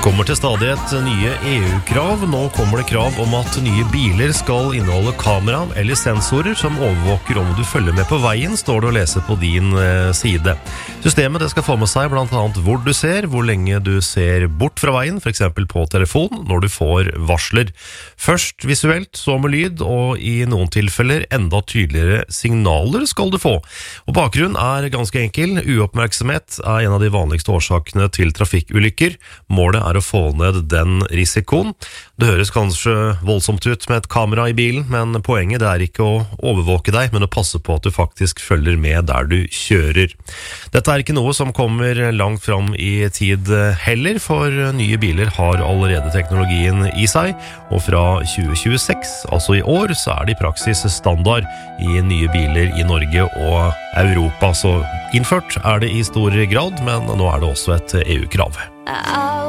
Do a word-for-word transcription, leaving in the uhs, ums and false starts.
Kommer til stadighet nye E U-krav. Nå kommer det krav om at nye biler skal inneholde kamera eller sensorer som overvåker om du følger med på veien, står det å lese på din side. Systemet det skal få med seg blant annet hvor du ser, hvor lenge du ser bort fra veien, for eksempel på telefon, når du får varsler. Først visuelt, så med lyd, og i noen tilfeller enda tydeligere signaler skal du få. Og bakgrunnen er ganske enkel. Uoppmerksomhet er en av de vanligste årsakene til trafikkulykker. Målet er å få ned den risikoen. Det høres kanskje voldsomt ut med et kamera i bilen, men poenget det er ikke å overvåke deg, men å passe på at du faktisk følger med der du kjører. Dette er ikke noe som kommer langt fram i tid heller, for nye biler har allerede teknologien i seg, og fra tjue tjueseks, altså i år, så er det i praksis standard i nye biler i Norge og Europa. Så innført er det i stor grad, men nå er det også et E U-krav.